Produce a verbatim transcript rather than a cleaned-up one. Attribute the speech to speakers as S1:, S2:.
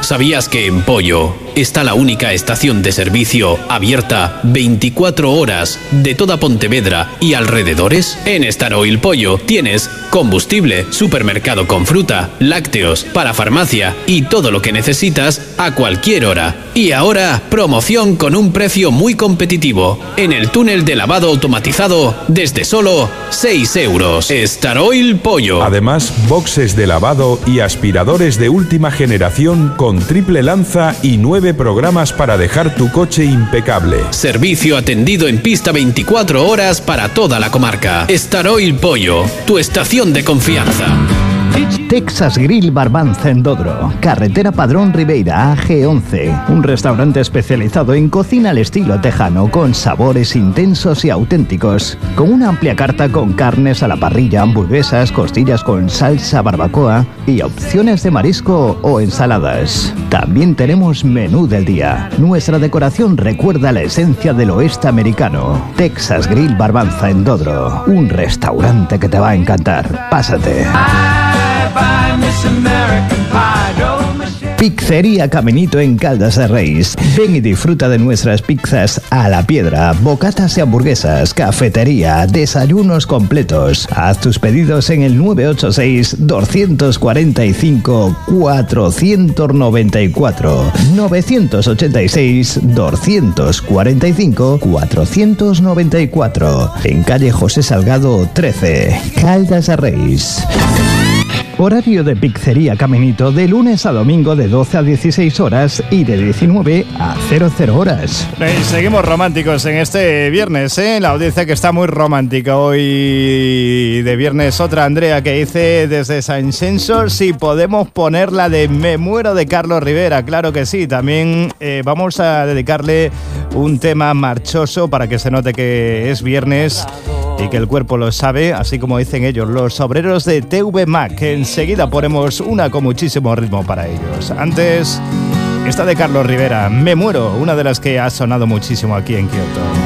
S1: ¿Sabías que en Pollo está la única estación de servicio abierta veinticuatro horas de toda Pontevedra y alrededores? En Star Oil Pollo tienes combustible, supermercado con fruta, lácteos, para farmacia y todo lo que necesitas a cualquier hora. Y ahora, promoción con un precio muy competitivo en el túnel de lavado automatizado desde solo seis euros. Star Oil Pollo.
S2: Además, boxes de lavado y aspiradores de última generación con triple lanza y nueve programas para dejar tu coche impecable.
S1: Servicio atendido en pista veinticuatro horas para toda la comarca. Star Oil Pollo, tu estación de confianza.
S3: Texas Grill Barbanza en Dodro, carretera Padrón Ribeira A G once, un restaurante especializado en cocina al estilo tejano con sabores intensos y auténticos, con una amplia carta con carnes a la parrilla, hamburguesas, costillas con salsa barbacoa y opciones de marisco o ensaladas. También tenemos menú del día. Nuestra decoración recuerda la esencia del oeste americano. Texas Grill Barbanza en Dodro, un restaurante que te va a encantar. Pásate. Pizzería Caminito en Caldas de Reis. Ven y disfruta de nuestras pizzas a la piedra, bocatas y hamburguesas, cafetería, desayunos completos. Haz tus pedidos en el nueve ocho seis, dos cuatro cinco, cuatro nueve cuatro, nueve ocho seis, dos cuatro cinco, cuatro nueve cuatro. En calle José Salgado trece, Caldas de Reis. Horario de Pizzería Caminito de lunes a domingo de doce a dieciséis horas y de diecinueve a cero cero horas.
S4: Y seguimos románticos en este viernes, ¿eh? La audiencia que está muy romántica hoy de viernes. Otra Andrea que dice desde San Sensor si podemos poner la de Me muero de Carlos Rivera. Claro que sí, también eh, vamos a dedicarle un tema marchoso para que se note que es viernes y que el cuerpo lo sabe, así como dicen ellos, los obreros de T V M A C, que enseguida ponemos una con muchísimo ritmo para ellos. Antes, esta de Carlos Rivera, Me muero, una de las que ha sonado muchísimo aquí en Kioto.